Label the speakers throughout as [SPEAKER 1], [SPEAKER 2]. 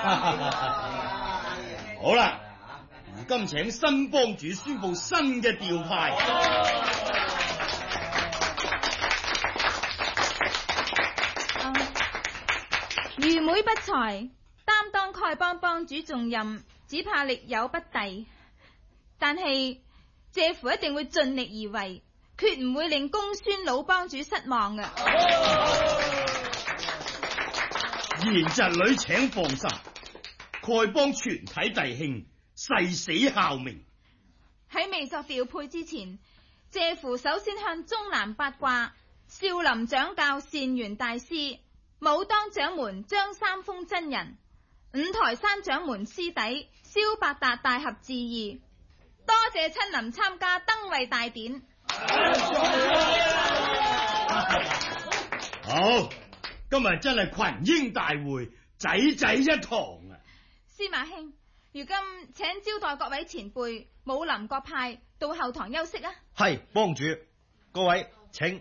[SPEAKER 1] 好啦，如今請新幫主宣布新嘅調派。
[SPEAKER 2] 愚昧不才，擔當丐幫幫主重任，只怕力有不逮。但係謝父一定會盡力而為，決唔會令公孫老幫主失望嘅。
[SPEAKER 1] 賢侄女請放心，丐幫全體弟兄誓死效命。
[SPEAKER 2] 喺未作調配之前，謝父首先向中南八卦、少林掌教善元大師、武當掌門張三豐真人、五台山掌門師弟蕭伯達大俠致意，多謝親臨參加登位大典。
[SPEAKER 1] 好，今日真係群英大會，仔仔一堂啊！
[SPEAKER 2] 司馬兄，如今請招待各位前輩，武林各派到後堂休息啊！
[SPEAKER 3] 係幫主，各位請。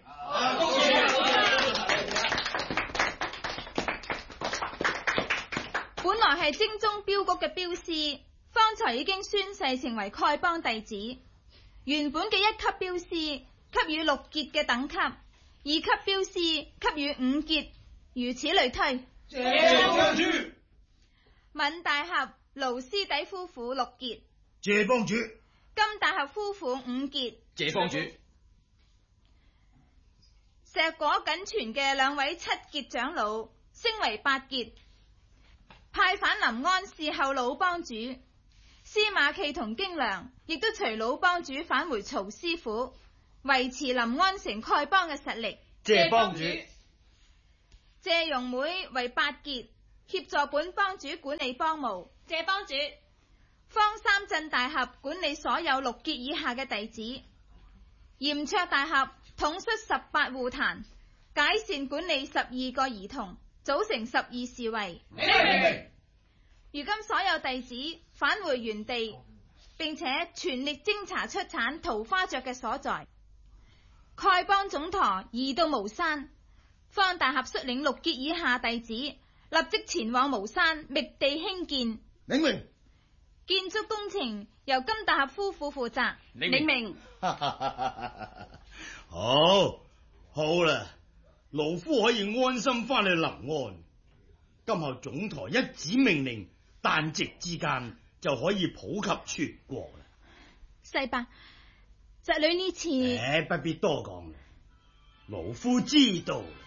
[SPEAKER 2] 本來係精忠鏢局嘅鏢師，方才已經宣誓成為丐幫弟子。原本嘅一級鏢師給予6傑嘅等級，2級鏢師給予5傑，如此類推。
[SPEAKER 1] 謝幫主。
[SPEAKER 2] 閔大俠、盧師弟夫婦6傑，
[SPEAKER 1] 謝幫主。
[SPEAKER 2] 金大俠夫婦5傑，
[SPEAKER 3] 謝幫主。
[SPEAKER 2] 碩果僅存嘅2位7傑長老升為8傑，派返臨安侍候老幫主。司馬驥同京良亦都隨老幫主返回曹師府，維持臨安城丐幫嘅實力。
[SPEAKER 3] 謝幫主。
[SPEAKER 2] 謝容妹為8傑，協助本幫主管理幫務。謝幫主。方三鎮大俠管理所有6傑以下嘅弟子。嚴卓大俠統率18戶壇，解善管理12個兒童，組成12侍衛。如今所有弟子返回原地，並且全力偵查出產桃花雀嘅所在。丐幫總舵移到巫山，方大俠率領6傑以下弟子立即前往巫山覓地興建。
[SPEAKER 1] 領命。
[SPEAKER 2] 建築工程由金大俠夫婦負責。領命。
[SPEAKER 1] 好啦，勞夫可以安心翻去臨安。今後總舵一紙命令，旦夕之間就可以普及全國啦。
[SPEAKER 2] 世伯，侄女呢次
[SPEAKER 1] 不必多講，勞夫知道。